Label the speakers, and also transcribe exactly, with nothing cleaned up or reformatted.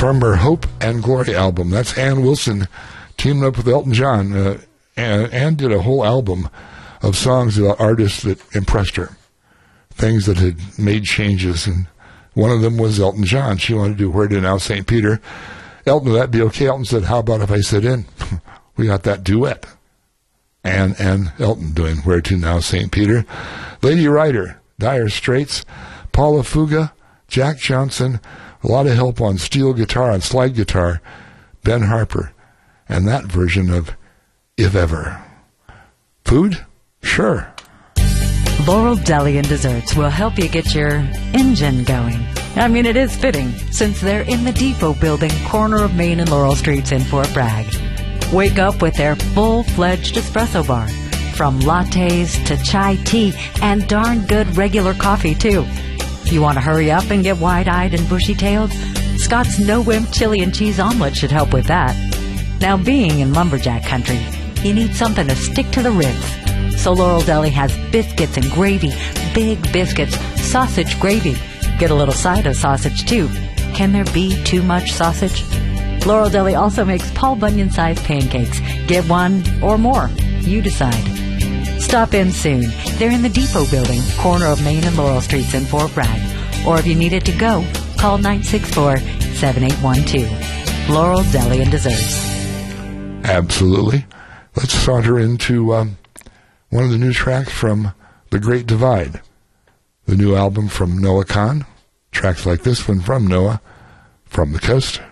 Speaker 1: from her Hope and Glory album. That's Ann Wilson teamed up with Elton John. Uh, and Ann did a whole album of songs about artists that impressed her, things that had made changes, and one of them was Elton John. She wanted to do Where to Now, Saint Peter. Elton, would that be okay? Elton said, how about if I sit in? We got that duet. Ann and Elton doing Where to Now, Saint Peter. Lady Writer, Dire Straits, Paula Fuga, Jack Johnson, a lot of help on steel guitar and slide guitar, Ben Harper, and that version of If Ever. Food? Sure.
Speaker 2: Laurel Deli and Desserts will help you get your engine going. I mean, it is fitting, since they're in the Depot Building, corner of Main and Laurel Streets in Fort Bragg. Wake up with their full-fledged espresso bar, from lattes to chai tea and darn good regular coffee, too. You want to hurry up and get wide-eyed and bushy-tailed? Scott's no-wimp chili and cheese omelet should help with that. Now, being in lumberjack country, you need something to stick to the ribs. So Laurel Deli has biscuits and gravy, big biscuits, sausage gravy. Get a little side of sausage, too. Can there be too much sausage? Laurel Deli also makes Paul Bunyan-sized pancakes. Get one or more. You decide. Stop in soon. They're in the Depot Building, corner of Main and Laurel Streets in Fort Bragg. Or if you need it to go, call nine six four, seven eight one two. Laurel Deli and Desserts.
Speaker 1: Absolutely. Let's saunter into um, one of the new tracks from The Great Divide, the new album from Noah Kahan. Tracks like this one from Noah, From the Coast.